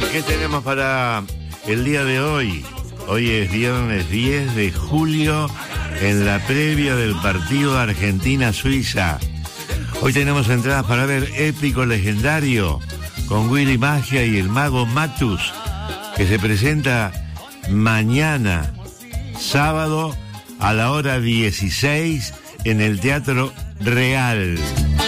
¿Qué tenemos para el día de hoy? Hoy es viernes 10 de julio, en la previa del partido Argentina-Suiza. Hoy tenemos entradas para ver Épico Legendario con Willy Magia y el Mago Matus, que se presenta mañana, sábado, a la hora 16 en el Teatro Real.